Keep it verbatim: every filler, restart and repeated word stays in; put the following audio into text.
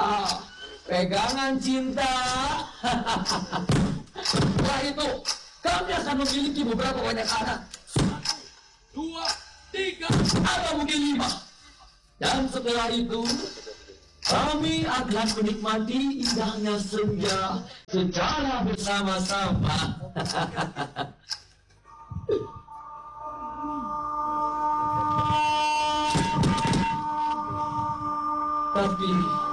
pegangan cinta. Setelah itu, kami akan memiliki beberapa banyak anak. Satu, dua, tiga, atau mungkin lima. Dan setelah itu, kami akan menikmati indahnya senja secara bersama-sama. Tapi